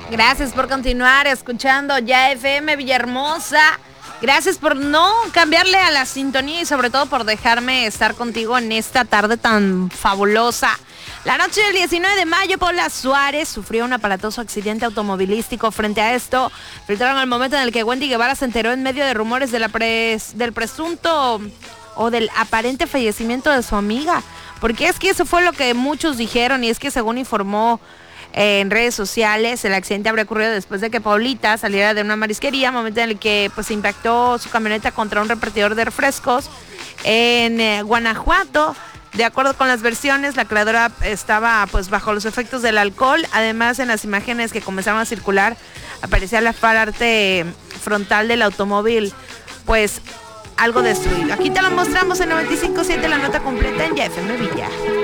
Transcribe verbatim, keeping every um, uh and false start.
Gracias por continuar escuchando Ya F M Villahermosa. Gracias por no cambiarle a la sintonía y sobre todo por dejarme estar contigo en esta tarde tan fabulosa. La noche del diecinueve de mayo, Paula Suárez sufrió un aparatoso accidente automovilístico. Frente a esto, filtraron el momento en el que Wendy Guevara se enteró en medio de rumores de la pres, del presunto o del aparente fallecimiento de su amiga. Porque es que eso fue lo que muchos dijeron, y es que según informó eh, en redes sociales, el accidente habría ocurrido después de que Paulita saliera de una marisquería, momento en el que pues impactó su camioneta contra un repartidor de refrescos en eh, Guanajuato. De acuerdo con las versiones, la creadora estaba pues bajo los efectos del alcohol. Además, en las imágenes que comenzaron a circular, aparecía la parte frontal del automóvil pues algo destruido. Aquí te lo mostramos en noventa y cinco punto siete, la nota completa en Ya F M Villa.